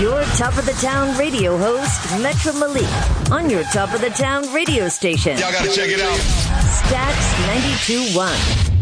Your Top of the Town radio host, Metro Malik, on your Top of the Town radio station. Y'all gotta check it out. Stacks 92.1.